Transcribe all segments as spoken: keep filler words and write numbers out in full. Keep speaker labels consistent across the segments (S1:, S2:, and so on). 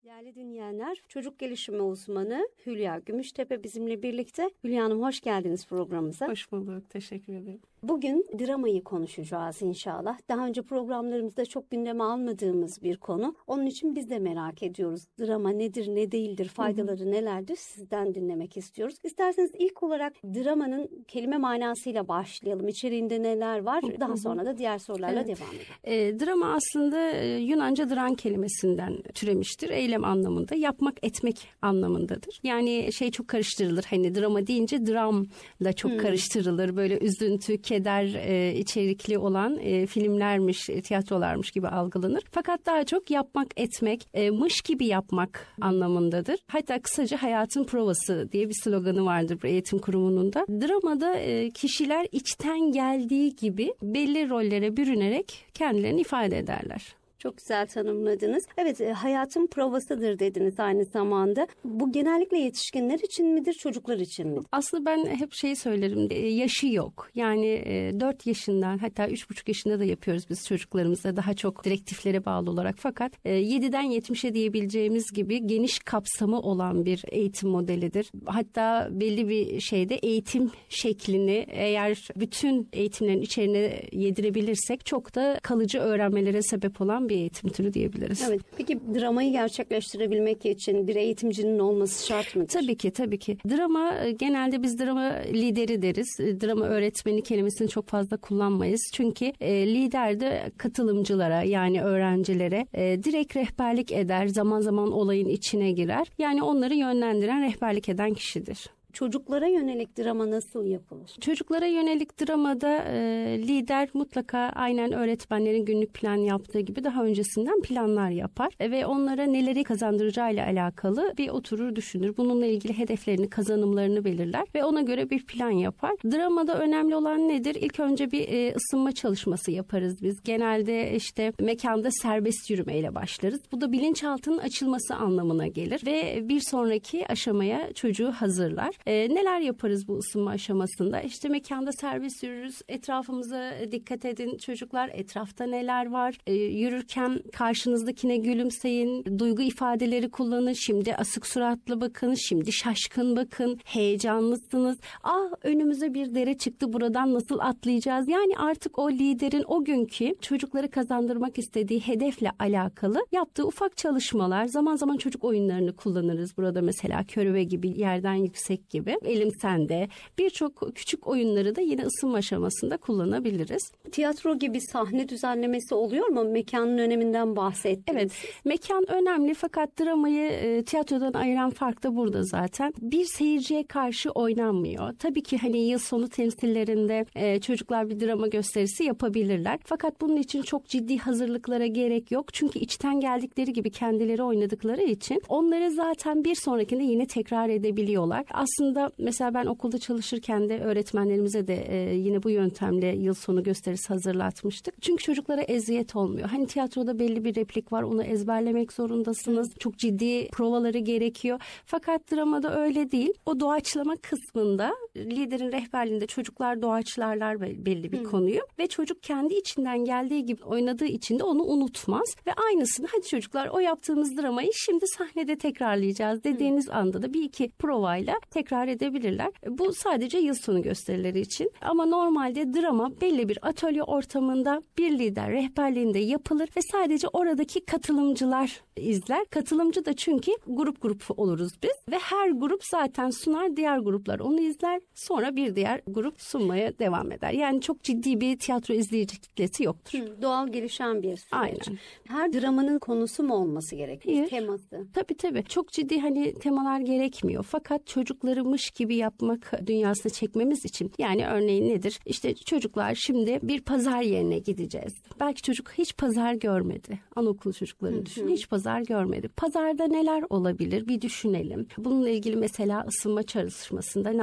S1: Değerli dinleyenler, çocuk gelişimi uzmanı Hülya Gümüştepe bizimle birlikte. Hülya Hanım, hoş geldiniz programımıza.
S2: Hoş bulduk, teşekkür ederim.
S1: Bugün dramayı konuşacağız inşallah. Daha önce programlarımızda çok gündeme almadığımız bir konu. Onun için biz de merak ediyoruz. Drama nedir, ne değildir, faydaları hı hı. nelerdir? Sizden dinlemek istiyoruz. İsterseniz ilk olarak dramanın kelime manasıyla başlayalım. İçeriğinde neler var? Daha hı hı. sonra da diğer sorularla evet. devam edelim.
S2: E, drama aslında Yunanca dran kelimesinden türemiştir. Eylem anlamında, yapmak, etmek anlamındadır. Yani şey çok karıştırılır. Hani drama deyince dramla çok hmm. karıştırılır. Böyle üzüntü, keder e, içerikli olan e, filmlermiş, e, tiyatrolarmış gibi algılanır. Fakat daha çok yapmak, etmek, e, mış gibi yapmak hmm. anlamındadır. Hatta kısaca hayatın provası diye bir sloganı vardır bu eğitim kurumunun da. Dramada e, kişiler içten geldiği gibi belli rollere bürünerek kendilerini ifade ederler.
S1: Çok güzel tanımladınız. Evet, hayatın provasıdır dediniz aynı zamanda. Bu genellikle yetişkinler için midir, çocuklar için midir?
S2: Aslında ben hep şeyi söylerim, yaşı yok. Yani dört yaşından hatta üç buçuk yaşında da yapıyoruz biz çocuklarımızla daha çok direktiflere bağlı olarak. Fakat yediden yetmişe diyebileceğimiz gibi geniş kapsamı olan bir eğitim modelidir. Hatta belli bir şeyde eğitim şeklini eğer bütün eğitimlerin içerine yedirebilirsek çok da kalıcı öğrenmelere sebep olan bir eğitim türü diyebiliriz.
S1: Evet. Peki dramayı gerçekleştirebilmek için bir eğitimcinin olması şart mıdır?
S2: Tabii ki, tabii ki. Drama genelde biz drama lideri deriz. Drama öğretmeni kelimesini çok fazla kullanmayız. Çünkü e, lider de katılımcılara yani öğrencilere e, direkt rehberlik eder. Zaman zaman olayın içine girer. Yani onları yönlendiren, rehberlik eden kişidir.
S1: Çocuklara yönelik drama nasıl yapılır?
S2: Çocuklara yönelik dramada e, lider mutlaka aynen öğretmenlerin günlük plan yaptığı gibi daha öncesinden planlar yapar. E, ve onlara neleri kazandıracağıyla alakalı bir oturur düşünür. Bununla ilgili hedeflerini, kazanımlarını belirler ve ona göre bir plan yapar. Dramada önemli olan nedir? İlk önce bir e, ısınma çalışması yaparız biz. Genelde işte mekanda serbest yürümeyle başlarız. Bu da bilinçaltının açılması anlamına gelir ve bir sonraki aşamaya çocuğu hazırlar. Ee, neler yaparız bu ısınma aşamasında? İşte mekanda serbest yürürüz. Etrafımıza dikkat edin çocuklar. Etrafta neler var? Ee, yürürken karşınızdakine gülümseyin. Duygu ifadeleri kullanın. Şimdi asık suratlı bakın. Şimdi şaşkın bakın. Heyecanlısınız. Ah önümüze bir dere çıktı. Buradan nasıl atlayacağız? Yani artık o liderin o günkü çocukları kazandırmak istediği hedefle alakalı yaptığı ufak çalışmalar. Zaman zaman çocuk oyunlarını kullanırız. Burada mesela körüve gibi, yerden yüksek gibi, elim sende, birçok küçük oyunları da yine ısınma aşamasında kullanabiliriz.
S1: Tiyatro gibi sahne düzenlemesi oluyor mu? Mekanın öneminden bahsettiniz.
S2: Evet, mekan önemli fakat dramayı e, tiyatrodan ayıran fark da burada zaten. Bir seyirciye karşı oynanmıyor. Tabii ki hani yıl sonu temsillerinde e, çocuklar bir drama gösterisi yapabilirler. Fakat bunun için çok ciddi hazırlıklara gerek yok. Çünkü içten geldikleri gibi kendileri oynadıkları için onları zaten bir sonrakinde yine tekrar edebiliyorlar. Aslında mesela ben okulda çalışırken de öğretmenlerimize de e, yine bu yöntemle yıl sonu gösterisi hazırlatmıştık. Çünkü çocuklara eziyet olmuyor. Hani tiyatroda belli bir replik var, onu ezberlemek zorundasınız. Çok ciddi provaları gerekiyor. Fakat dramada öyle değil. O doğaçlama kısmında liderin rehberliğinde çocuklar doğaçlarlar belli bir hmm. konuyu ve çocuk kendi içinden geldiği gibi oynadığı için de onu unutmaz ve aynısını hadi çocuklar o yaptığımız dramayı şimdi sahnede tekrarlayacağız dediğiniz hmm. anda da bir iki provayla tekrar edebilirler. Bu sadece yıl sonu gösterileri için. Ama normalde drama belli bir atölye ortamında bir lider rehberliğinde yapılır ve sadece oradaki katılımcılar izler. Katılımcı da çünkü grup grup oluruz biz ve her grup zaten sunar, diğer gruplar onu izler. Sonra bir diğer grup sunmaya devam eder. Yani çok ciddi bir tiyatro izleyici kitlesi yoktur.
S1: Hı, doğal gelişen bir süreç.
S2: Aynen.
S1: Her dramanın konusu mu olması gerekiyor? Hayır. Teması.
S2: Tabii tabii. Çok ciddi hani temalar gerekmiyor. Fakat çocuklarımış gibi yapmak dünyasına çekmemiz için yani örneğin nedir? İşte çocuklar şimdi bir pazar yerine gideceğiz. Belki çocuk hiç pazar görmedi. Anaokulu çocuklarını düşün. Hiç pazar görmedi. Pazarda neler olabilir? Bir düşünelim. Bununla ilgili mesela ısınma çalışmasında ne yaparız?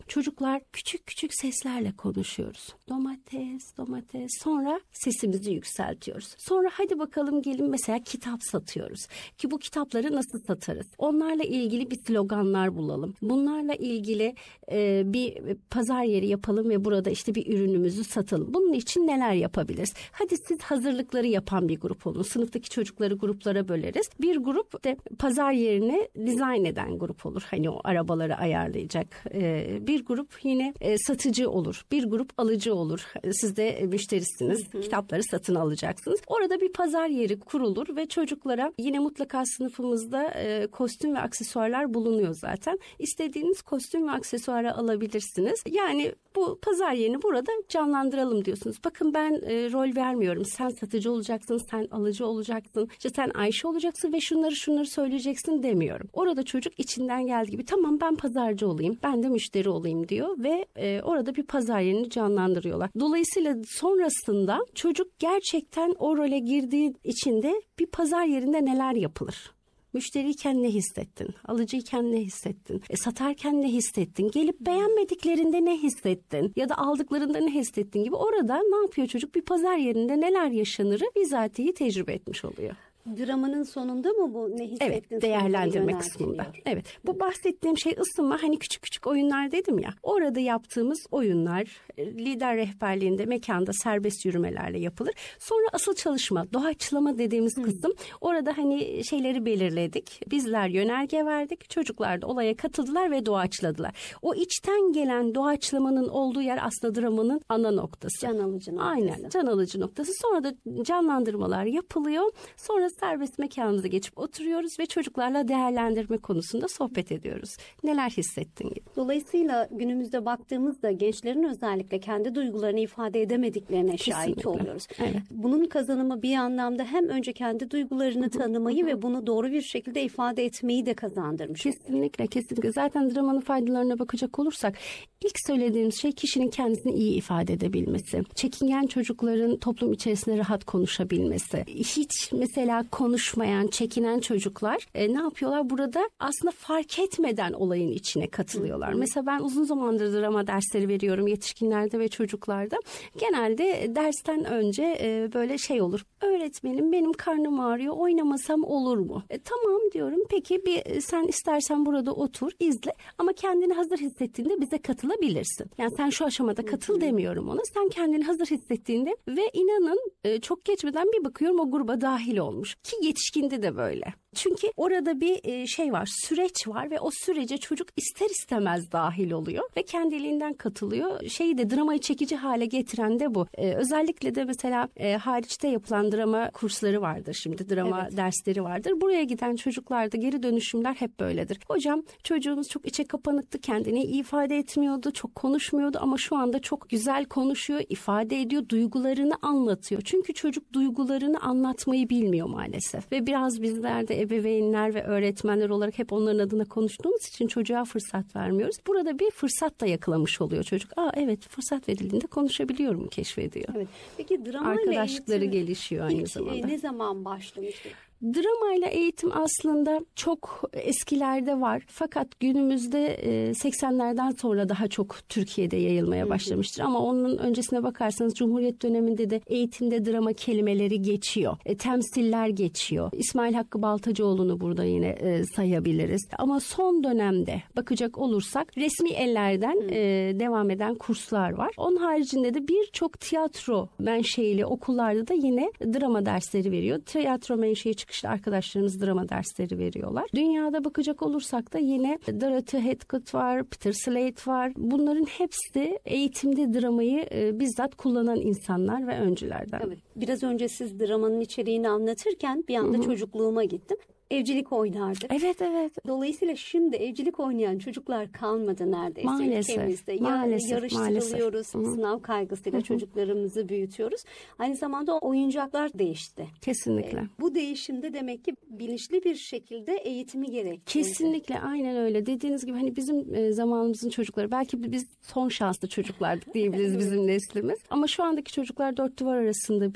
S2: Çocuklar küçük küçük seslerle konuşuyoruz. Domates, domates. Sonra sesimizi yükseltiyoruz. Sonra hadi bakalım gelin mesela kitap satıyoruz. Ki bu kitapları nasıl satarız? Onlarla ilgili bir sloganlar bulalım. Bunlarla ilgili e, bir pazar yeri yapalım ve burada işte bir ürünümüzü satalım. Bunun için neler yapabiliriz? Hadi siz hazırlıkları yapan bir grup olun. Sınıftaki çocukları gruplara böleriz. Bir grup de pazar yerini dizayn eden grup olur. Hani o arabaları ayarlayacak. E, bir grup yine e, satıcı olur. Bir grup alıcı olur. Siz de müşterisiniz. Hı hı. Kitapları satın alacaksınız. Orada bir pazar yeri kurulur ve çocuklara yine mutlaka sınıfımızda e, kostüm ve aksesuarlar bulunuyor zaten. İstediğiniz kostüm ve aksesuarı alabilirsiniz. Yani bu pazar yerini burada canlandıralım diyorsunuz. Bakın ben e, rol vermiyorum. Sen satıcı olacaksın, sen alıcı olacaksın. İşte sen Ayşe olacaksın ve şunları şunları söyleyeceksin demiyorum. Orada çocuk içinden geldiği gibi tamam ben pazarcı olayım, ben de müşteri olayım diyor ve e, orada bir pazar yerini canlandırıyorlar. Dolayısıyla sonrasında çocuk gerçekten o role girdiği için de bir pazar yerinde neler yapılır? Müşteriyken ne hissettin? Alıcıyken ne hissettin? E, satarken ne hissettin? Gelip beğenmediklerinde ne hissettin? Ya da aldıklarında ne hissettin gibi orada ne yapıyor çocuk? Bir pazar yerinde neler yaşanırı bizatihi tecrübe etmiş oluyor.
S1: Dramanın sonunda mı bu ne hissettin?
S2: Evet, değerlendirme kısmında. Evet, bu bahsettiğim şey ısınma, hani küçük küçük oyunlar dedim ya. Orada yaptığımız oyunlar lider rehberliğinde mekanda serbest yürümelerle yapılır. Sonra asıl çalışma, doğaçlama dediğimiz hmm. kısım. Orada hani şeyleri belirledik. Bizler yönerge verdik. Çocuklar da olaya katıldılar ve doğaçladılar. O içten gelen doğaçlamanın olduğu yer aslında dramanın ana noktası.
S1: Can alıcı noktası.
S2: Aynen, can alıcı noktası. Sonra da canlandırmalar yapılıyor. Sonra serbest mekanımıza geçip oturuyoruz ve çocuklarla değerlendirme konusunda sohbet ediyoruz. Neler hissettin gibi.
S1: Dolayısıyla günümüzde baktığımızda gençlerin özellikle kendi duygularını ifade edemediklerine şahit
S2: Kesinlikle.
S1: oluyoruz.
S2: Evet.
S1: Bunun kazanımı bir anlamda hem önce kendi duygularını tanımayı ve bunu doğru bir şekilde ifade etmeyi de kazandırmış.
S2: Kesinlikle, kesinlikle. Zaten dramanın faydalarına bakacak olursak ilk söylediğimiz şey kişinin kendisini iyi ifade edebilmesi. Çekingen çocukların toplum içerisinde rahat konuşabilmesi. Hiç mesela konuşmayan, çekinen çocuklar e, ne yapıyorlar? Burada aslında fark etmeden olayın içine katılıyorlar. Hı hı. Mesela ben uzun zamandır drama dersleri veriyorum yetişkinlerde ve çocuklarda. Genelde dersten önce e, böyle şey olur. Öğretmenim benim karnım ağrıyor, oynamasam olur mu? E, tamam diyorum. Peki bir sen istersen burada otur, izle ama kendini hazır hissettiğinde bize katılabilirsin. Yani sen şu aşamada katıl demiyorum ona. Sen kendini hazır hissettiğinde ve inanın e, çok geçmeden bir bakıyorum o gruba dahil olmuş. Ki yetişkinde de böyle. Çünkü orada bir şey var, süreç var ve o sürece çocuk ister istemez dahil oluyor ve kendiliğinden katılıyor. Şeyi de dramayı çekici hale getiren de bu. Ee, özellikle de mesela e, hariçte yapılan drama kursları vardır şimdi, drama evet. dersleri vardır. Buraya giden çocuklarda geri dönüşümler hep böyledir. Hocam çocuğumuz çok içe kapanıktı, kendini iyi ifade etmiyordu, çok konuşmuyordu ama şu anda çok güzel konuşuyor, ifade ediyor, duygularını anlatıyor. Çünkü çocuk duygularını anlatmayı bilmiyor maalesef ve biraz bizler de ebeveynler ve öğretmenler olarak hep onların adına konuştuğumuz için çocuğa fırsat vermiyoruz. Burada bir fırsat da yakalamış oluyor çocuk. Aa evet, fırsat verildiğinde konuşabiliyorum keşfediyor.
S1: Evet. Peki dramayla
S2: arkadaşlıkları gelişiyor aynı
S1: ilk,
S2: zamanda.
S1: Ne zaman başlamıştı?
S2: Dramayla eğitim aslında çok eskilerde var. Fakat günümüzde seksenlerden sonra daha çok Türkiye'de yayılmaya başlamıştır. Ama onun öncesine bakarsanız Cumhuriyet döneminde de eğitimde drama kelimeleri geçiyor. E, temsiller geçiyor. İsmail Hakkı Baltacıoğlu'nu burada yine e, sayabiliriz. Ama son dönemde bakacak olursak resmi ellerden e, devam eden kurslar var. Onun haricinde de birçok tiyatro menşeili okullarda da yine drama dersleri veriyor. Tiyatro menşei çıkışlı arkadaşlarımız drama dersleri veriyorlar. Dünyada bakacak olursak da yine Dorothy Heathcote var, Peter Slade var. Bunların hepsi eğitimde dramayı e, bizzat kullanan insanlar ve öncülerden.
S1: Evet. Biraz önce siz dramanın içeriğini anlatırken bir anda Hı-hı. çocukluğuma gittim. Evcilik oynardık.
S2: Evet evet.
S1: Dolayısıyla şimdi evcilik oynayan çocuklar kalmadı neredeyse
S2: maalesef,
S1: ülkemizde.
S2: Maalesef,
S1: ya yarıştırılıyoruz,
S2: maalesef.
S1: sınav kaygısıyla Hı-hı. çocuklarımızı büyütüyoruz. Aynı zamanda oyuncaklar değişti.
S2: Kesinlikle.
S1: Ee, bu değişimde demek ki bilinçli bir şekilde eğitimi gerek.
S2: Kesinlikle aynen öyle. Dediğiniz gibi hani bizim e, zamanımızın çocukları, belki biz son şanslı çocuklardık diyebiliriz bizim neslimiz. Ama şu andaki çocuklar dört duvar arasında büyüyor.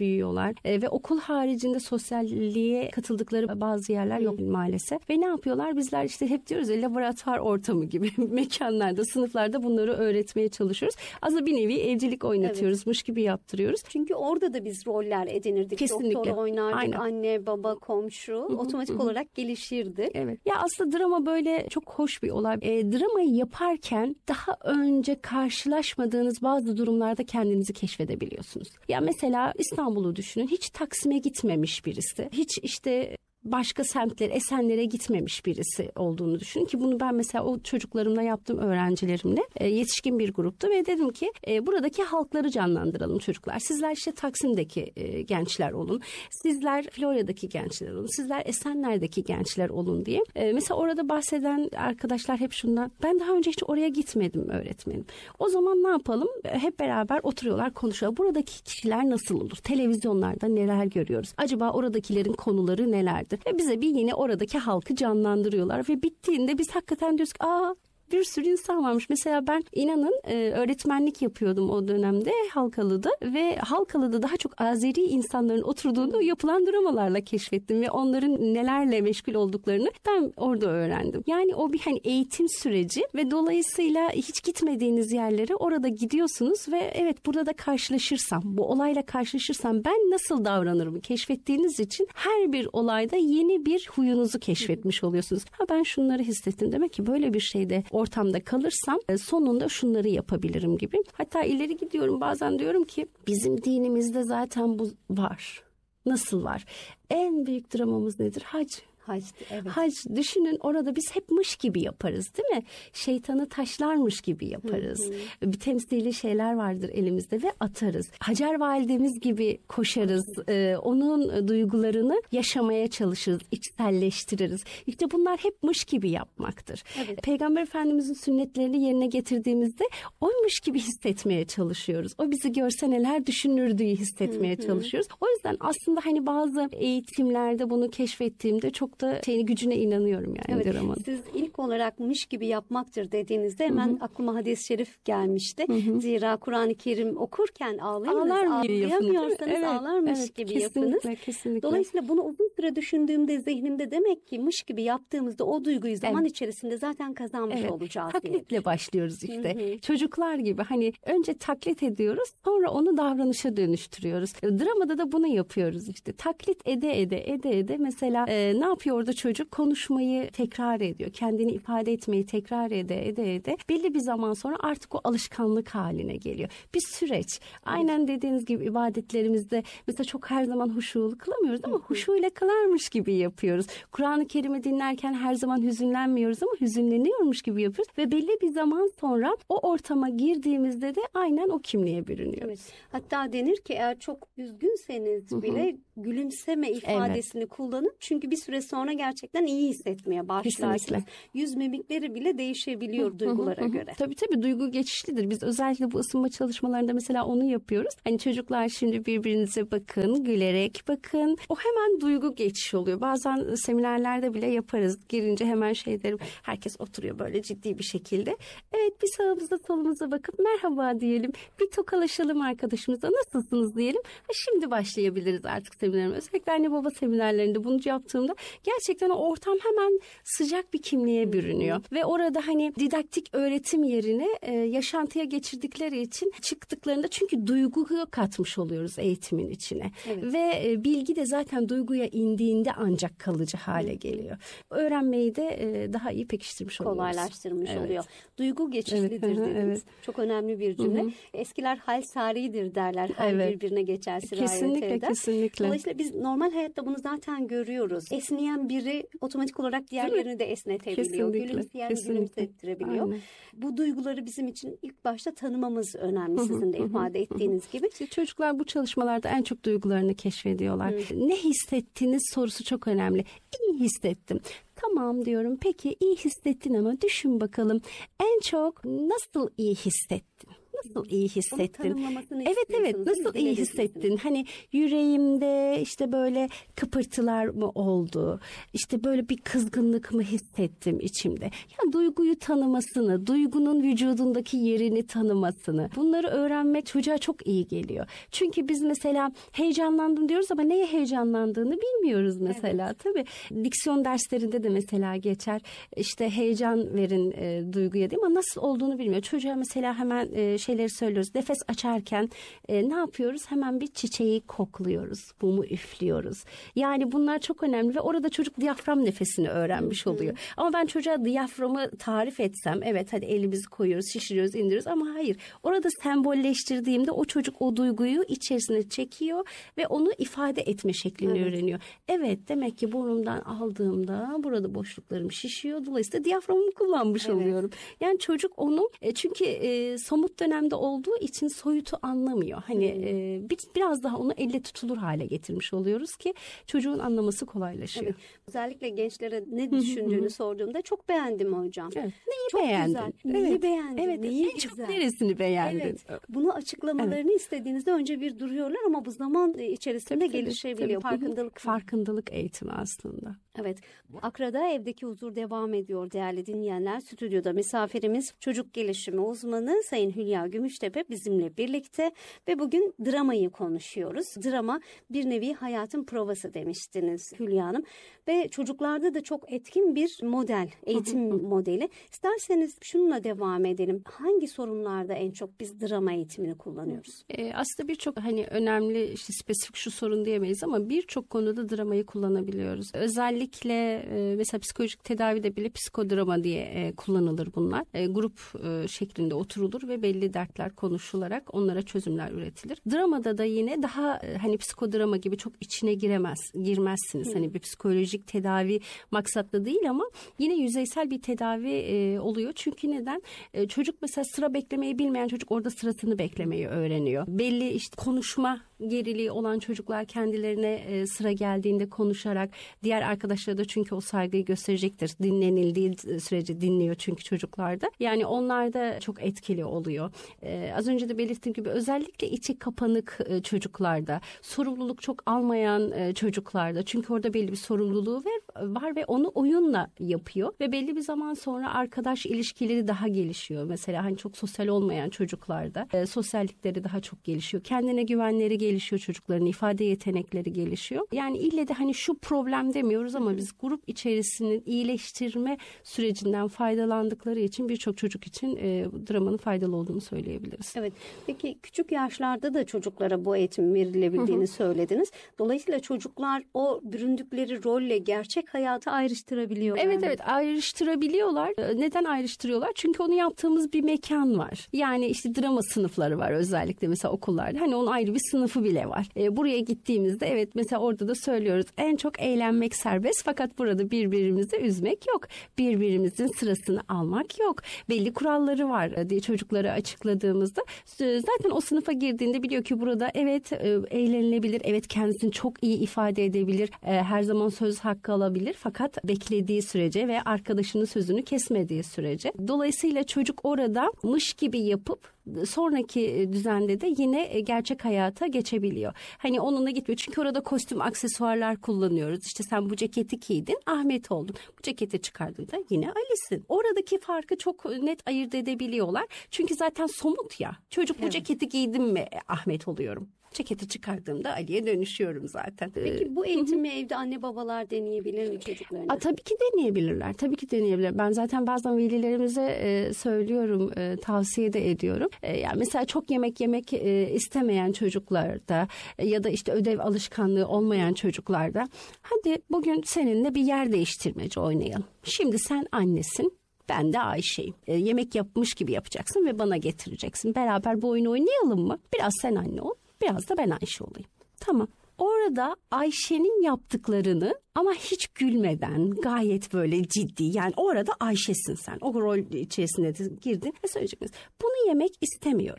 S2: büyüyorlar e, ve okul haricinde sosyalliğe katıldıkları bazı yerler yok maalesef. Ve ne yapıyorlar? Bizler işte hep diyoruz ya, laboratuvar ortamı gibi mekanlarda, sınıflarda bunları öğretmeye çalışıyoruz. Aslında bir nevi evcilik oynatıyoruzmuş evet. gibi yaptırıyoruz.
S1: Çünkü orada da biz roller edinirdik.
S2: Kesinlikle.
S1: Doktor oynardık,
S2: Aynen.
S1: anne, baba, komşu hı hı, otomatik hı. olarak gelişirdi.
S2: Evet. Ya aslında drama böyle çok hoş bir olay. E, dramayı yaparken daha önce karşılaşmadığınız bazı durumlarda kendinizi keşfedebiliyorsunuz. Ya mesela İstanbul'u düşünün. Hiç Taksim'e gitmemiş birisi. Hiç işte başka semtler, Esenler'e gitmemiş birisi olduğunu düşünün ki bunu ben mesela o çocuklarımla yaptım, öğrencilerimle. E, yetişkin bir gruptu ve dedim ki e, buradaki halkları canlandıralım çocuklar. Sizler işte Taksim'deki e, gençler olun. Sizler Florya'daki gençler olun. Sizler Esenler'deki gençler olun diye. E, mesela orada bahseden arkadaşlar hep şundan, ben daha önce hiç oraya gitmedim öğretmenim. O zaman ne yapalım? E, hep beraber oturuyorlar, konuşuyorlar. Buradaki kişiler nasıl olur? Televizyonlarda neler görüyoruz? Acaba oradakilerin konuları nelerdir? Ve bize bir yine oradaki halkı canlandırıyorlar ve bittiğinde biz hakikaten diyoruz ki aa, bir sürü insan varmış. Mesela ben inanın e, öğretmenlik yapıyordum o dönemde Halkalı'da ve Halkalı'da daha çok Azeri insanların oturduğunu yapılan dramalarla keşfettim ve onların nelerle meşgul olduklarını ben orada öğrendim. Yani o bir hani eğitim süreci ve dolayısıyla hiç gitmediğiniz yerlere orada gidiyorsunuz ve evet, burada da karşılaşırsam, bu olayla karşılaşırsam ben nasıl davranırım keşfettiğiniz için her bir olayda yeni bir huyunuzu keşfetmiş oluyorsunuz. Ha, ben şunları hissettim, demek ki böyle bir şeyde ortamda kalırsam sonunda şunları yapabilirim gibi. Hatta ileri gidiyorum, bazen diyorum ki bizim dinimizde zaten bu var. Nasıl var? En büyük dramamız nedir? Hac.
S1: Hac, evet.
S2: Hac, düşünün, orada biz hep mış gibi yaparız değil mi? Şeytanı taşlarmış gibi yaparız. Hı hı. Bir temsili şeyler vardır elimizde ve atarız. Hacer validemiz gibi koşarız. Ee, onun duygularını yaşamaya çalışırız, içselleştiririz. İşte bunlar hep mış gibi yapmaktır. Evet. Peygamber Efendimizin sünnetlerini yerine getirdiğimizde oymuş gibi hissetmeye çalışıyoruz. O bizi görse neler düşünürdüğü hissetmeye hı hı. çalışıyoruz. O yüzden aslında hani bazı eğitimlerde bunu keşfettiğimde çok da şeyin gücüne inanıyorum yani.
S1: Evet,
S2: dramanın.
S1: siz ilk olarak mış gibi yapmaktır dediğinizde hemen Hı-hı. aklıma hadis-i şerif gelmişti. Hı-hı. Zira Kur'an-ı Kerim okurken ağlayınız,
S2: Ağlar
S1: ağlayamıyorsanız
S2: evet,
S1: ağlarmış
S2: evet,
S1: gibi
S2: kesinlikle,
S1: yapınız.
S2: Kesinlikle.
S1: Dolayısıyla bunu uzun süre düşündüğümde zihnimde demek ki mış gibi yaptığımızda o duyguyu zaman evet. içerisinde zaten kazanmış evet. olacağız.
S2: Taklitle
S1: diye.
S2: başlıyoruz işte. Hı-hı. Çocuklar gibi hani önce taklit ediyoruz, sonra onu davranışa dönüştürüyoruz. Dramada da bunu yapıyoruz işte. Taklit ede ede ede ede mesela e, ne yapıyor orada çocuk? Konuşmayı tekrar ediyor. Kendini ifade etmeyi tekrar ede ede ede. Belli bir zaman sonra artık o alışkanlık haline geliyor. Bir süreç. Aynen dediğiniz gibi ibadetlerimizde mesela çok her zaman huşulu kılamıyoruz ama huşuyla kılarmış gibi yapıyoruz. Kur'an-ı Kerim'i dinlerken her zaman hüzünlenmiyoruz ama hüzünleniyormuş gibi yapıyoruz ve belli bir zaman sonra o ortama girdiğimizde de aynen o kimliğe bürünüyoruz. Evet.
S1: Hatta denir ki eğer çok üzgünseniz Hı-hı. bile gülümseme ifadesini evet. kullanın. Çünkü bir süre sonra gerçekten iyi hissetmeye başlarsınız. Kesinlikle. Yüz mimikleri bile değişebiliyor hı, duygulara hı, hı. göre.
S2: Tabii tabii, duygu geçişlidir. Biz özellikle bu ısınma çalışmalarında mesela onu yapıyoruz. Hani çocuklar şimdi birbirinize bakın, gülerek bakın. O hemen duygu geçişi oluyor. Bazen seminerlerde bile yaparız. Girince hemen şey derim. Herkes oturuyor böyle ciddi bir şekilde. Evet, bir sağımıza solumuza bakıp merhaba diyelim. Bir tokalaşalım arkadaşımıza. Nasılsınız diyelim. Ha, şimdi başlayabiliriz artık seminerime. Özellikle anne baba seminerlerinde bunu yaptığımda gerçekten o ortam hemen sıcak bir kimliğe bürünüyor. Ve orada hani didaktik öğretim yerine e, yaşantıya geçirdikleri için çıktıklarında çünkü duyguyu katmış oluyoruz eğitimin içine. Evet. Ve e, bilgi de zaten duyguya indiğinde ancak kalıcı hale geliyor. Öğrenmeyi de e, daha iyi pekiştirmiş oluyoruz.
S1: Kolaylaştırmış
S2: evet.
S1: oluyor. Duygu geçişlidir evet. dediniz. Evet. Çok önemli bir cümle. Hı-hı. Eskiler hal saridir derler. Hal evet. birbirine geçer, sirayet
S2: kesinlikle,
S1: eder.
S2: Kesinlikle.
S1: Dolayısıyla biz normal hayatta bunu zaten görüyoruz. Esneyen biri otomatik olarak diğerlerini de esnetebiliyor.
S2: Kesinlikle.
S1: Gülümseyen gülümsettirebiliyor. Aynen. Bu duyguları bizim için ilk başta tanımamız önemli, sizin de ifade ettiğiniz gibi.
S2: İşte çocuklar bu çalışmalarda en çok duygularını keşfediyorlar. Hı. Ne hissettiniz sorusu çok önemli. İyi hissettim. Tamam diyorum. Peki iyi hissettin ama düşün bakalım en çok nasıl iyi hissettin? nasıl iyi hissettin?
S1: Onu tanımlamasını
S2: evet evet
S1: istiyorsunuz,
S2: nasıl
S1: değil mi?
S2: iyi hissettin? Hani yüreğimde işte böyle kıpırtılar mı oldu? İşte böyle bir kızgınlık mı hissettim içimde? Ya duyguyu tanımasını, duygunun vücudundaki yerini tanımasını, bunları öğrenmek çocuğa çok iyi geliyor. Çünkü biz mesela heyecanlandım diyoruz ama neye heyecanlandığını bilmiyoruz mesela. Evet. Tabii diksiyon derslerinde de mesela geçer. İşte heyecan verin e, duyguya değil mi? Ama nasıl olduğunu bilmiyor. Çocuğa mesela hemen e, şeyleri söylüyoruz. Nefes açarken e, ne yapıyoruz? Hemen bir çiçeği kokluyoruz. Mumu üflüyoruz. Yani bunlar çok önemli ve orada çocuk diyafram nefesini öğrenmiş Hı-hı. oluyor. Ama ben çocuğa diyaframı tarif etsem, evet hadi elimizi koyuyoruz, şişiriyoruz, indiriyoruz ama hayır. Orada sembolleştirdiğimde o çocuk o duyguyu içerisine çekiyor ve onu ifade etme şeklini evet. öğreniyor. Evet, demek ki burnumdan aldığımda burada boşluklarım şişiyor. Dolayısıyla diyaframımı kullanmış evet. oluyorum. Yani çocuk onu e, çünkü e, somut dönemde olduğu için soyutu anlamıyor. Hani hmm. e, bir, biraz daha onu elle tutulur hale getirmiş oluyoruz ki çocuğun anlaması kolaylaşıyor.
S1: Evet. Özellikle gençlere ne düşündüğünü sorduğumda çok beğendim hocam.
S2: Evet. Neyi
S1: çok
S2: beğendin?
S1: Güzel. Neyi
S2: evet.
S1: beğendin?
S2: Evet.
S1: Neyi
S2: en
S1: güzel?
S2: çok neresini beğendin?
S1: Evet. Bunu açıklamalarını evet. istediğinizde önce bir duruyorlar ama bu zaman içerisinde tabii, gelişebiliyor.
S2: Tabii.
S1: Farkındalık.
S2: Farkındalık eğitimi aslında.
S1: Evet. Akra'da Evdeki Huzur devam ediyor değerli dinleyenler. Stüdyoda misafirimiz çocuk gelişimi uzmanı Sayın Hülya Gümüştepe bizimle birlikte ve bugün dramayı konuşuyoruz. Drama bir nevi hayatın provası demiştiniz Hülya Hanım ve çocuklarda da çok etkin bir model, eğitim modeli. İsterseniz şununla devam edelim. Hangi sorunlarda en çok biz drama eğitimini kullanıyoruz?
S2: Ee, aslında birçok hani önemli işte spesifik şu sorun diyemeyiz ama birçok konuda dramayı kullanabiliyoruz. Özellikle e, mesela psikolojik tedavide bile psikodrama diye e, kullanılır bunlar. E, grup e, şeklinde oturulur ve belli dertler konuşularak onlara çözümler üretilir. Dramada da yine daha e, hani psikodrama gibi çok içine giremez, girmezsiniz. Hı. Hani bir psikolojik tedavi maksatlı değil ama yine yüzeysel bir tedavi e, oluyor. Çünkü neden? E, çocuk mesela sıra beklemeyi bilmeyen çocuk orada sırasını beklemeyi öğreniyor. Belli işte konuşma geriliği olan çocuklar kendilerine e, sıra geldiğinde konuşarak diğer arkadaşlara da çünkü o saygıyı gösterecektir. Dinlenildiği sürece dinliyor çünkü çocuklarda. Yani onlar da çok etkili oluyor. Ee, az önce de belirttiğim gibi özellikle içi kapanık e, çocuklarda, sorumluluk çok almayan e, çocuklarda çünkü orada belli bir sorumluluğu var, var ve onu oyunla yapıyor ve belli bir zaman sonra arkadaş ilişkileri daha gelişiyor. Mesela hani çok sosyal olmayan çocuklarda e, sosyallikleri daha çok gelişiyor. Kendine güvenleri gelişiyor çocukların, ifade yetenekleri gelişiyor. Yani ille de hani şu problem demiyoruz ama biz grup içerisinin iyileştirme sürecinden faydalandıkları için birçok çocuk için e, dramanın faydalı olduğunu söyleyebiliriz.
S1: Evet. Peki küçük yaşlarda da çocuklara bu eğitim verilebildiğini hı hı. söylediniz. Dolayısıyla çocuklar o büründükleri rolle gerçek hayatı ayrıştırabiliyorlar.
S2: Evet evet ayrıştırabiliyorlar. Neden ayrıştırıyorlar? Çünkü onu yaptığımız bir mekan var. Yani işte drama sınıfları var özellikle mesela okullarda. Hani onun ayrı bir sınıfı bile var. E, buraya gittiğimizde evet mesela orada da söylüyoruz. En çok eğlenmek serbest fakat burada birbirimizi üzmek yok. Birbirimizin sırasını almak yok. Belli kuralları var diye çocuklara açıkladığımızda zaten o sınıfa girdiğinde biliyor ki burada evet eğlenilebilir. Evet kendisini çok iyi ifade edebilir. Her zaman söz hakkı alabilir. Fakat beklediği sürece ve arkadaşının sözünü kesmediği sürece. Dolayısıyla çocuk orada mış gibi yapıp sonraki düzende de yine gerçek hayata geçebiliyor. Hani onunla gitmiyor. Çünkü orada kostüm, aksesuarlar kullanıyoruz. İşte sen bu ceketi giydin, Ahmet oldun. Bu ceketi çıkardın da yine Ali'sin. Oradaki farkı çok net ayırt edebiliyorlar. Çünkü zaten somut ya. Çocuk evet. bu ceketi giydim mi Ahmet oluyorum. Ceketi çıkardığımda Ali'ye dönüşüyorum zaten.
S1: Peki bu eğitimi evde anne babalar deneyebilir mi çocuklarına?
S2: A, tabii ki deneyebilirler. Tabii ki deneyebilirler. Ben zaten bazen velilerimize e, söylüyorum, e, tavsiye de ediyorum. E, yani mesela çok yemek yemek e, istemeyen çocuklarda e, ya da işte ödev alışkanlığı olmayan çocuklarda hadi bugün seninle bir yer değiştirmece oynayalım. Şimdi sen annesin. Ben de Ayşe'yim. E, yemek yapmış gibi yapacaksın ve bana getireceksin. Beraber bu oyunu oynayalım mı? Biraz sen anne ol. Biraz da ben Ayşe olayım. Tamam. Orada Ayşe'nin yaptıklarını ama hiç gülmeden gayet böyle ciddi yani orada Ayşe'sin sen. O rol içerisine de girdin ve söyleyeceksin. Bunu yemek istemiyorum.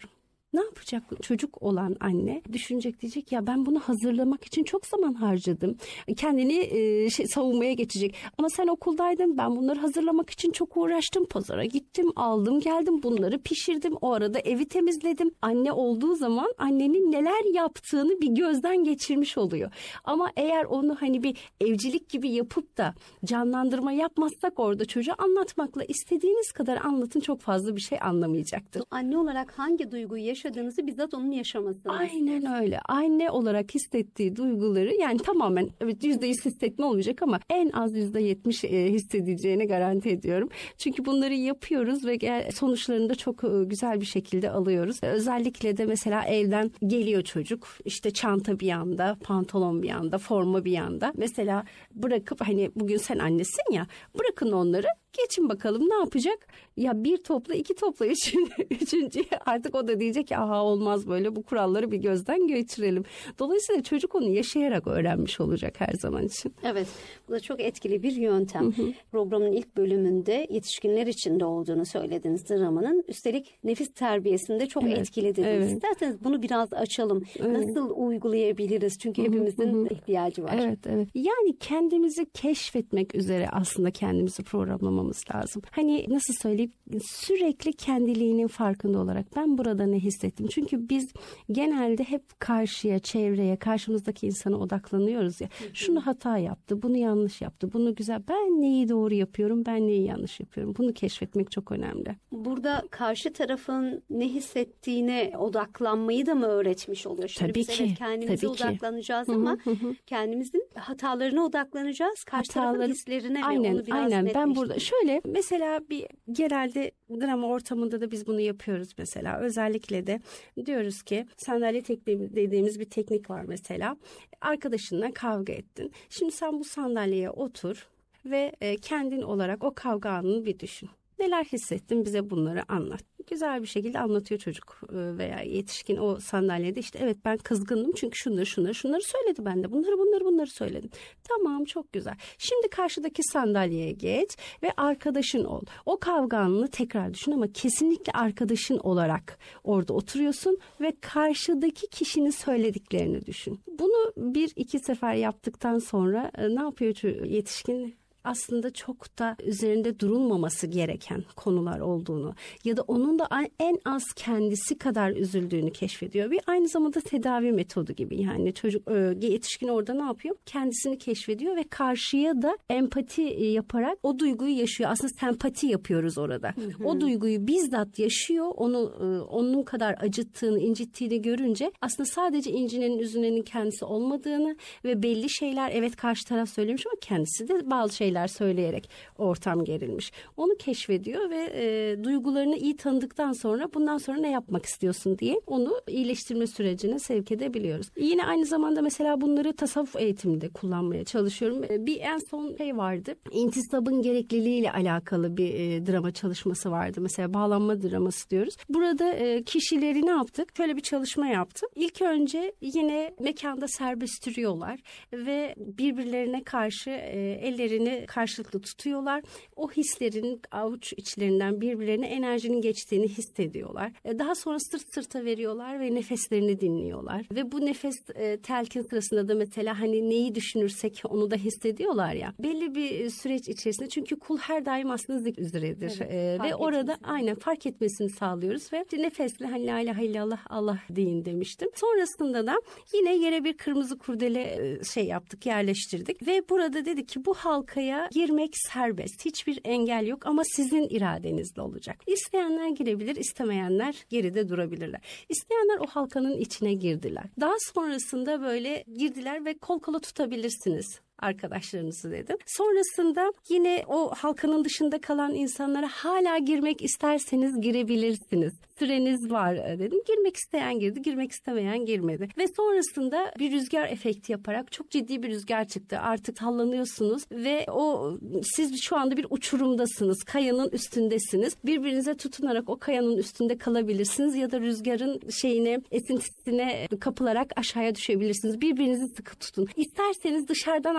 S2: Ne yapacak çocuk olan anne? Düşünecek, diyecek ya ben bunu hazırlamak için çok zaman harcadım. Kendini e, şey, savunmaya geçecek. Ama sen okuldaydın, ben bunları hazırlamak için çok uğraştım. Pazara gittim, aldım, geldim, bunları pişirdim. O arada evi temizledim. Anne olduğu zaman annenin neler yaptığını bir gözden geçirmiş oluyor. Ama eğer onu hani bir evcilik gibi yapıp da canlandırma yapmazsak orada çocuğa anlatmakla istediğiniz kadar anlatın, çok fazla bir şey anlamayacaktır.
S1: Anne olarak hangi duyguyu yaşadığınızı bizzat onun yaşamasını.
S2: Aynen öyle. Anne olarak hissettiği duyguları, yani tamamen evet yüzde yüz hissetme olmayacak ama en az yüzde yetmiş hissedeceğine garanti ediyorum. Çünkü bunları yapıyoruz ve sonuçlarını da çok güzel bir şekilde alıyoruz. Özellikle de mesela evden geliyor çocuk, işte çanta bir yanda, pantolon bir yanda, forma bir yanda. Mesela bırakıp, hani bugün sen annesin ya, bırakın onları, geçin bakalım ne yapacak? Ya bir topla, iki topla, üçün, üçüncü artık o da diyecek ki aha olmaz böyle, bu kuralları bir gözden geçirelim. Dolayısıyla çocuk onu yaşayarak öğrenmiş olacak her zaman için.
S1: Evet, bu da çok etkili bir yöntem. Hı hı. Programın ilk bölümünde yetişkinler için de olduğunu söylediniz dramanın. Üstelik nefis terbiyesinde çok evet, etkili dediniz. Evet. İsterseniz bunu biraz açalım. Evet. Nasıl uygulayabiliriz? Çünkü hepimizin hı hı. ihtiyacı var.
S2: Evet, evet. Yani kendimizi keşfetmek üzere aslında kendimizi programlamak lazım. Hani nasıl söyleyeyim, sürekli kendiliğinin farkında olarak ben burada ne hissettim? Çünkü biz genelde hep karşıya, çevreye, karşımızdaki insana odaklanıyoruz ya. Hı hı. Şunu hata yaptı, bunu yanlış yaptı, bunu güzel. Ben neyi doğru yapıyorum, ben neyi yanlış yapıyorum? Bunu keşfetmek çok önemli.
S1: Burada karşı tarafın ne hissettiğine odaklanmayı da mı öğretmiş oluyor? Şimdi
S2: tabii
S1: biz
S2: ki.
S1: Evet kendimize
S2: tabii
S1: odaklanacağız
S2: ki.
S1: ama
S2: hı hı.
S1: kendimizin hatalarına odaklanacağız. Karşı Hataları, tarafın hislerine
S2: aynen,
S1: ve onu biraz
S2: aynen. Ben burada
S1: netleştirmek.
S2: şöyle mesela bir genelde drama ortamında da biz bunu yapıyoruz mesela. Özellikle de diyoruz ki sandalye tekniği dediğimiz bir teknik var mesela. Arkadaşınla kavga ettin. Şimdi sen bu sandalyeye otur ve kendin olarak o kavga anını bir düşün. Neler hissettin, bize bunları anlat. Güzel bir şekilde anlatıyor çocuk veya yetişkin o sandalyede, işte evet ben kızgındım çünkü şunları şunları şunları söyledi, ben de bunları bunları bunları söyledim. Tamam, çok güzel. Şimdi karşıdaki sandalyeye geç ve arkadaşın ol. O kavga anını tekrar düşün ama kesinlikle arkadaşın olarak orada oturuyorsun ve karşıdaki kişinin söylediklerini düşün. Bunu bir iki sefer yaptıktan sonra ne yapıyor yetişkin? Aslında çok da üzerinde durulmaması gereken konular olduğunu ya da onun da en az kendisi kadar üzüldüğünü keşfediyor. Bir aynı zamanda tedavi metodu gibi, yani çocuk yetişkin orada ne yapıyor? Kendisini keşfediyor ve karşıya da empati yaparak o duyguyu yaşıyor. Aslında sempati yapıyoruz orada. Hı hı. O duyguyu bizzat yaşıyor. Onu onun kadar acıttığını, incittiğini görünce aslında sadece incinenin, üzülenin kendisi olmadığını ve belli şeyler evet karşı taraf söylemiş ama kendisi de bazı şeyler söyleyerek ortam gerilmiş. Onu keşfediyor ve e, duygularını iyi tanıdıktan sonra bundan sonra ne yapmak istiyorsun diye onu iyileştirme sürecine sevk edebiliyoruz. Yine aynı zamanda mesela bunları tasavvuf eğitiminde kullanmaya çalışıyorum. E, bir en son şey vardı. İntisabın gerekliliğiyle alakalı bir e, drama çalışması vardı. Mesela bağlanma draması diyoruz. Burada e, kişileri ne yaptık? Şöyle bir çalışma yaptık. İlk önce yine mekanda serbest duruyorlar ve birbirlerine karşı e, ellerini karşılıklı tutuyorlar. O hislerin avuç içlerinden birbirlerine enerjinin geçtiğini hissediyorlar. Daha sonra sırt sırta veriyorlar ve nefeslerini dinliyorlar. Ve bu nefes e, telkin sırasında da mesela hani neyi düşünürsek onu da hissediyorlar ya. Belli bir süreç içerisinde, çünkü kul her daim aslında zikr üzeredir. Evet, e, ve orada etmesini. aynen fark etmesini sağlıyoruz ve nefesle hani la ilahe illallah Allah deyin demiştim. Sonrasında da yine yere bir kırmızı kurdele şey yaptık, yerleştirdik ve burada dedik ki bu halkaya girmek serbest. Hiçbir engel yok ama sizin iradenizle olacak. İsteyenler girebilir, istemeyenler geride durabilirler. İsteyenler o halkanın içine girdiler. Daha sonrasında böyle girdiler ve kol kola tutabilirsiniz arkadaşlarınızı dedim. Sonrasında yine o halkanın dışında kalan insanlara hala girmek isterseniz girebilirsiniz. Süreniz var dedim. Girmek isteyen girdi, girmek istemeyen girmedi. Ve sonrasında bir rüzgar efekti yaparak çok ciddi bir rüzgar çıktı. Artık sallanıyorsunuz ve o siz şu anda bir uçurumdasınız. Kayanın üstündesiniz. Birbirinize tutunarak o kayanın üstünde kalabilirsiniz ya da rüzgarın şeyine, esintisine kapılarak aşağıya düşebilirsiniz. Birbirinizi sıkı tutun. İsterseniz dışarıdan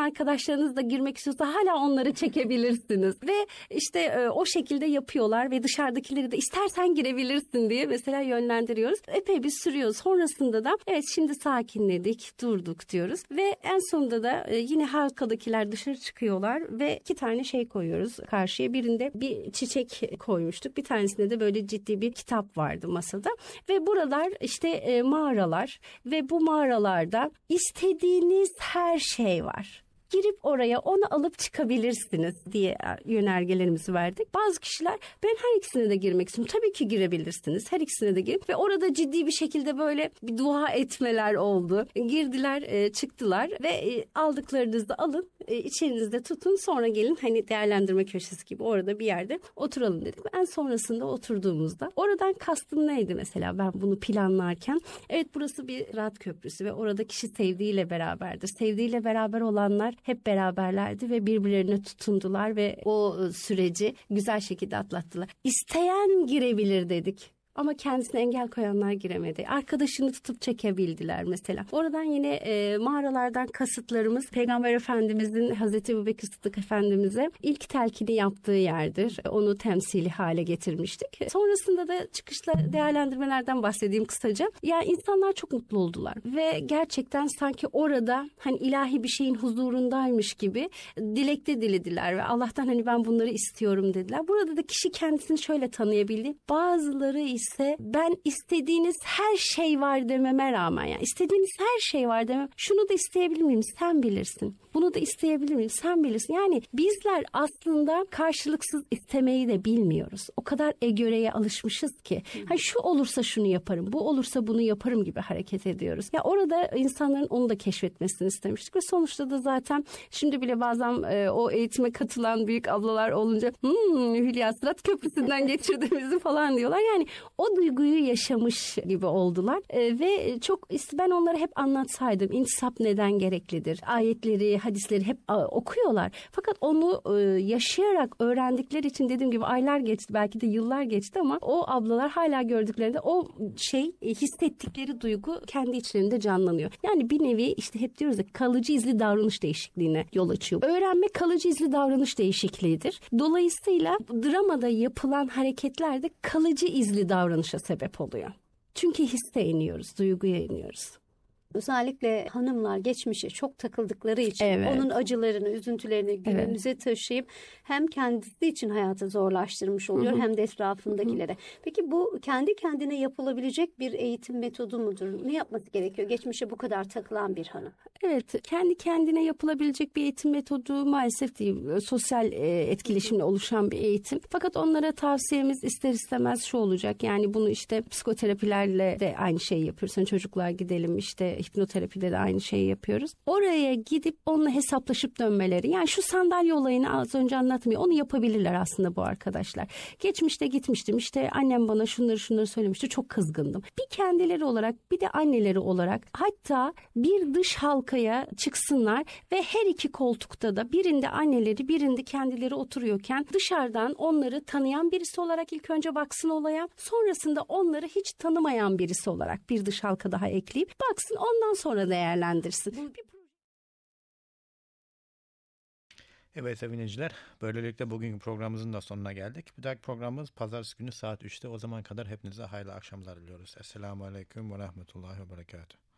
S2: arkadaşlarınız da girmek istiyorsa hala onları çekebilirsiniz. Ve işte e, o şekilde yapıyorlar ve dışarıdakileri de istersen girebilirsin diye mesela yönlendiriyoruz. Epey bir sürüyor. Sonrasında da evet şimdi sakinledik, durduk diyoruz. Ve en sonunda da e, yine halkadakiler dışarı çıkıyorlar ve iki tane şey koyuyoruz karşıya. Birinde bir çiçek koymuştuk. Bir tanesinde de böyle ciddi bir kitap vardı masada. Ve buralar işte e, mağaralar ve bu mağaralarda istediğiniz her şey var. Girip oraya onu alıp çıkabilirsiniz diye yönergelerimizi verdik. Bazı kişiler ben her ikisine de girmek istiyorum. Tabii ki girebilirsiniz. Her ikisine de girin. Ve orada ciddi bir şekilde böyle bir dua etmeler oldu. Girdiler, çıktılar ve aldıklarınızı alın, içerinizde tutun. Sonra gelin hani değerlendirme köşesi gibi orada bir yerde oturalım dedik. En sonrasında oturduğumuzda oradan kastım neydi mesela ben bunu planlarken? Evet burası bir Sırat Köprüsü ve orada kişi sevdiğiyle beraberdir. Sevdiğiyle beraber olanlar hep beraberlerdi ve birbirlerine tutundular ve o süreci güzel şekilde atlattılar. İsteyen girebilir dedik. Ama kendisine engel koyanlar giremedi. Arkadaşını tutup çekebildiler mesela. Oradan yine e, mağaralardan kasıtlarımız Peygamber Efendimizin Hazreti Ebubekir Sıddık Efendimiz'e ilk telkini yaptığı yerdir. Onu temsili hale getirmiştik. Sonrasında da çıkışla değerlendirmelerden bahsedeyim kısaca. Yani insanlar çok mutlu oldular ve gerçekten sanki orada hani ilahi bir şeyin huzurundaymış gibi dilekte dilediler ve Allah'tan hani ben bunları istiyorum dediler. Burada da kişi kendisini şöyle tanıyabildi. Bazıları ise ben istediğiniz her şey var dememe rağmen yani istediğiniz her şey var demem. Şunu da isteyebilir miyim? Sen bilirsin. Bunu da isteyebilir miyim? Sen bilirsin. Yani bizler aslında karşılıksız istemeyi de bilmiyoruz. O kadar egöreye alışmışız ki. Ha şu olursa şunu yaparım, bu olursa bunu yaparım gibi hareket ediyoruz. Ya orada insanların onu da keşfetmesini istemiştik ve sonuçta da zaten şimdi bile bazen e, o eğitime katılan büyük ablalar olunca hmm, Hülya Sırat Köprüsü'nden geçirdiğimizi falan diyorlar. Yani o duyguyu yaşamış gibi oldular e, ve çok ben onlara hep anlatsaydım intisap neden gereklidir, ayetleri, hadisleri hep a, okuyorlar. Fakat onu e, yaşayarak öğrendikleri için dediğim gibi aylar geçti, belki de yıllar geçti ama o ablalar hala gördüklerinde o şey e, hissettikleri duygu kendi içlerinde canlanıyor. Yani bir nevi işte hep diyoruz ya kalıcı izli davranış değişikliğine yol açıyor. Öğrenme kalıcı izli davranış değişikliğidir. Dolayısıyla dramada yapılan hareketler de kalıcı izli davranışa sebep oluyor. Çünkü hisse iniyoruz, duyguya iniyoruz.
S1: Özellikle hanımlar geçmişe çok takıldıkları için
S2: evet.
S1: onun acılarını, üzüntülerini günümüze evet. taşıyıp hem kendisi için hayatı zorlaştırmış oluyor Hı-hı. hem de etrafındakilere. Hı-hı. Peki bu kendi kendine yapılabilecek bir eğitim metodu mudur? Ne yapması gerekiyor geçmişe bu kadar takılan bir hanım?
S2: Evet, kendi kendine yapılabilecek bir eğitim metodu maalesef değil. Sosyal etkileşimle oluşan bir eğitim. Fakat onlara tavsiyemiz ister istemez şu olacak. Yani bunu işte psikoterapilerle de aynı şeyi yapıyoruz. Yani çocuklar gidelim işte hipnoterapide de aynı şeyi yapıyoruz. Oraya gidip onunla hesaplaşıp dönmeleri. Yani şu sandalye olayını az önce anlatmıyor. Onu yapabilirler aslında bu arkadaşlar. Geçmişte gitmiştim. İşte annem bana şunları şunları söylemişti. Çok kızgındım. Bir kendileri olarak bir de anneleri olarak hatta bir dış halkaya çıksınlar ve her iki koltukta da birinde anneleri birinde kendileri oturuyorken dışarıdan onları tanıyan birisi olarak ilk önce baksın olaya. Sonrasında onları hiç tanımayan birisi olarak bir dış halka daha ekleyip baksın ondan sonra değerlendirsin.
S3: Evet sevgili dinleyiciler, böylelikle bugünkü programımızın da sonuna geldik. Bir dahaki programımız pazartesi günü saat üçte. O zaman kadar hepinize hayırlı akşamlar diliyoruz. Esselamu Aleyküm ve Rahmetullahi ve Berekatuhu.